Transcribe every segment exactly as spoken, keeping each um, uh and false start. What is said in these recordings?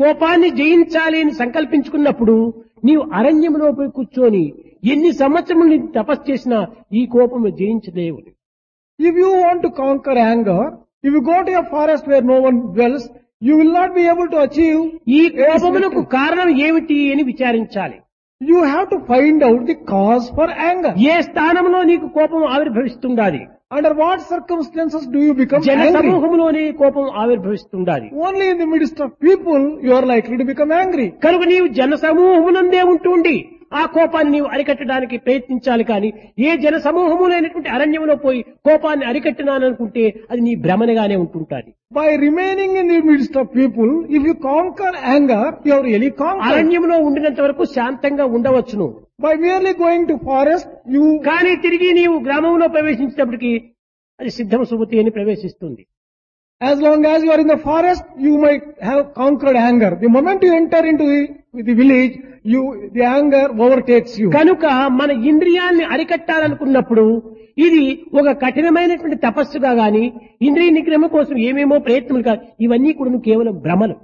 కోపాన్ని జయించాలి అని సంకల్పించుకున్నప్పుడు నీవు అరణ్యంలో పోయి కూర్చొని ఎన్ని సంవత్సరములు నీ తపస్సు చేసినా ఈ కోపము జయించలేవు. If you want to conquer anger, if you go to a forest where no one dwells, you will not be able to achieve. ఈ కోపమునకు కారణం ఏమిటి అని విచారించాలి. You have to find out the cause for anger. ఏ స్థానంలో నీకు కోపం ఆవిర్భవిస్తుండాలి? Under what circumstances do you become జన angry? సమూహంలోనే కోపం ఆవిర్భవిస్తుండాలి. Only in the midst of people you are likely to become angry. కనుక నీవు జన సమూహమునందే ఉంటుండి ఆ కోపాన్ని నీవు అరికట్టడానికి ప్రయత్నించాలి. కానీ ఏ జన సమూహములైనటువంటి అరణ్యంలో పోయి కోపాన్ని అరికట్టినాననుకుంటే అది నీ భ్రమణగానే ఉంటుంటాది. By remaining in the midst of people, if you conquer anger, you have really conquered. అరణ్యంలో ఉండినంత వరకు శాంతంగా ఉండవచ్చును. By merely going to forest, you. కానీ తిరిగి నీవు గ్రామంలో ప్రవేశించేటప్పటికి అది సిద్ధం సుమతి అని ప్రవేశిస్తుంది. As long as you are in the forest, you might have conquered anger. The moment you enter into the, the village, you the anger overtakes you. కనుక మన ఇంద్రియాల్ని అరికట్టాలనుకున్నప్పుడు ఇది ఒక కఠినమైనటువంటి తపస్సుగా గాని ఇంద్రియ నిగ్రహం కోసం ఏమేమో ప్రయత్నాలు కాదు, ఇవన్నీ కూడా కేవలం భ్రమలు.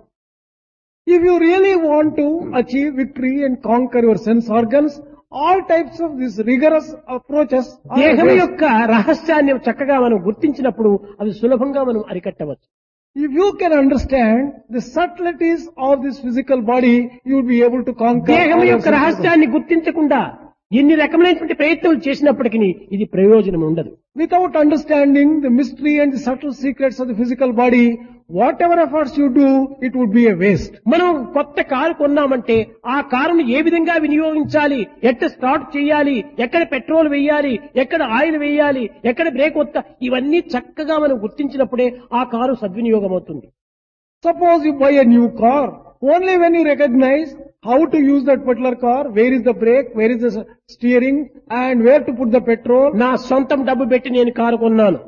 If you really want to achieve victory and conquer your sense organs, all types of these rigorous approaches are దేహం waste. యొక్క రహస్యాన్ని చక్కగా మనం గుర్తించినప్పుడు అది సులభంగా మనం అరికట్టవచ్చు. If you can understand the subtleties of this physical body, you will be able to conquer. దేహం all your యొక్క sense organs. రహస్యాన్ని గుర్తించకుండా ఎన్ని రకమైనటువంటి ప్రయత్నాలు చేసినప్పటికీ ఇది ప్రయోజనం ఉండదు. Without understanding the mystery and the subtle secrets of the physical body, whatever efforts you do, it would be a waste. మనం కొత్త కారు కొన్నామంటే ఆ కారును ఏ విధంగా వినియోగించాలి, ఎక్కడ స్టార్ట్ చేయాలి, ఎక్కడ పెట్రోల్ వేయాలి, ఎక్కడ ఆయిల్ వేయాలి, ఎక్కడ బ్రేక్ వస్తా, ఇవన్నీ చక్కగా మనం గుర్తించినప్పుడే ఆ కారు సద్వినియోగం అవుతుంది. Suppose you buy a new car, only when you recognize how to use that particular car, where is the brake, where is the steering, and where to put the petrol. నా సొంతం డబ్బు పెట్టి నేను car కొన్నాను,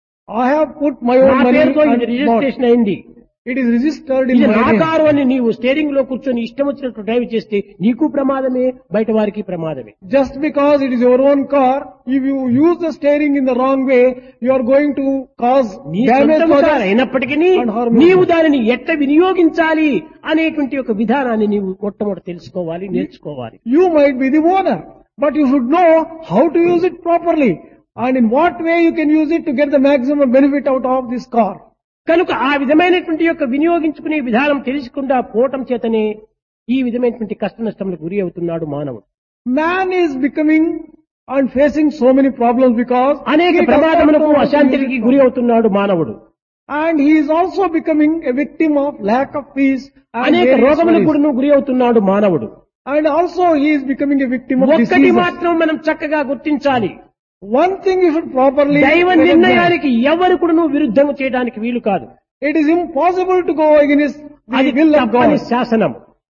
I have put my నా own money పేరుతో ఇది and bought. Registration అయింది, It is registered in ఇది my నా name. కారు అని నీవు స్టీరింగ్ లో కూర్చొని ఇష్టం వచ్చినట్టు డ్రైవ్ చేస్తే నీకు ప్రమాదమే, బయట వారికి ప్రమాదమే. Just because it is your own car, if you use the steering in the wrong way, you are going to cause నీ damage సొంతం to కారు others. అయినప్పటికీ and harm నీవు yourself. దానిని ఎట్లా వినియోగించాలి అనేటువంటి ఒక విధానాన్ని నీవు మొట్టమొదటి తెలుసుకోవాలి, నేర్చుకోవాలి. You might be the owner, but you should know how to use it properly and in what way you can use it to get the maximum benefit out of this car. కనుక ఆ విధమైనటువంటి యొక్క వినియోగించుకునే విధానం తెలుసుకుండా పోవటం చేతనే ఈ విధమైనటువంటి కష్ట నష్టములకు గురి అవుతున్నాడు మానవుడు. Man is becoming and facing so many problems because అనేక he does not ప్రమాదములకు know how to use అశాంతికి it గురి అవుతున్నాడు మానవుడు. and he is also becoming a victim of lack of peace and అనేక various రోగములకు worries. కూడా గురి అవుతున్నాడు మానవుడు. And also he is becoming a victim of ఒక్కటి diseases. మాత్రం మనం చక్కగా గుర్తించాలి, One thing you should properly దైవ recognize. నిర్ణయానికి ఎవరు కూడా విరుద్ధం చేయడానికి వీలు కాదు. It is impossible to go against the అది will of తప్పని God. శాసనం.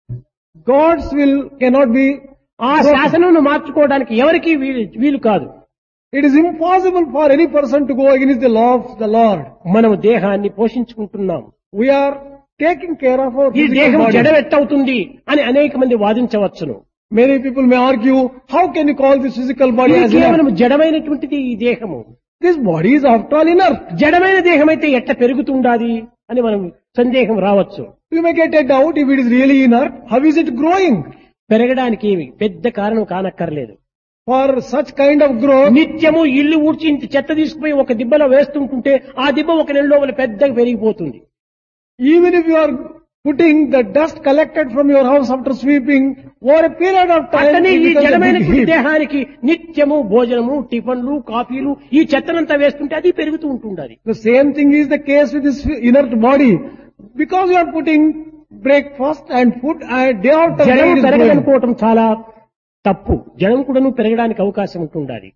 God's will cannot be. ఆ శాసనం మార్చుకోవడానికి ఎవరికి వీలు వీలు కాదు. It is impossible for any person to go against the law of the Lord. మనము దేహాన్ని పోషించుకుంటున్నాం. We are taking care of our ఈ physical దేహం body. జడవెట్టవుతుంది అని అనేక మంది వాదించవచ్చును. Many people may argue, how can you call this physical body ఇది as కేవలం inert? జడమైనటువంటిది ఈ దేహము. This body is after all inert. జడమైన దేహం అయితే ఎట్ట పెరుగుతుండాది అని మనం సందేహం రావచ్చు. You may get a doubt if it is really inert. How is it growing? పెరగడానికి ఏమి పెద్ద కారణం కానక్కర్లేదు. For such kind of growth, నిత్యము ఇల్లు ఊడ్చి ఇంత చెత్త తీసుకుపోయి ఒక దిబ్బలో వేస్తుంటుంటే ఆ దిబ్బ ఒక నెల లోపల పెద్దగా పెరిగిపోతుంది. even if you are putting the dust collected from your house after sweeping, over a period of time, అట్టనే it ఈ becomes a big జడమైనటువంటి heap. దేహానికి నిత్యము భోజనము, టిఫన్లు, కాఫీలు ఈ చెత్తనంతా వేస్తుంటే అది పెరుగుతూ ఉంటుండాలి. The same thing is the case with this inert body. Because you are putting breakfast and food and day after day జడం it is growing. పెరగదనుకోవటం చాలా తప్పు. జడం కూడాను పెరగడానికి అవకాశం ఉంటుండాలి.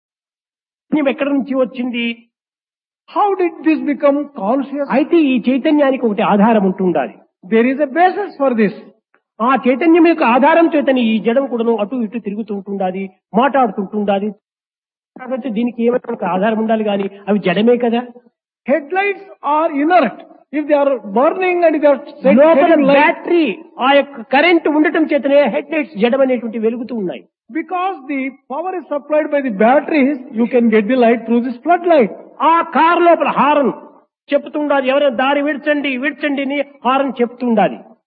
పుణ్యం ఎక్కడి నుంచి వచ్చింది? How did this become conscious? అయితే ఈ చైతన్యానికి ఒకటి ఆధారం ఉంటుండాలి. There is a basis for this. ఆ చైతన్యం యొక్క ఆధారం చేతని ఈ జడం కూడాను అటు ఇటు తిరుగుతూ ఉంటుండాలి, మాట్లాడుతుంటుండాలి. కాబట్టి దీనికి ఏమైనా ఒక ఆధారం ఉండాలి కానీ అవి జడమే కదా. Headlights are inert. If they are burning and if they are set, లోపల setting light, బ్యాటరీ ఆ యొక్క కరెంట్ ఉండటం చేతనే హెడ్ లైట్స్ జడమనేటువంటి వెలుగుతూ ఉన్నాయి. because the power is supplied by the batteries, you can get the light through this floodlight. ఆ car లోపల horn చెప్తుండాలి, ఎవరైనా దారి విడ్చండి విడ్చండి అని హారన్ చెప్తుండాలి.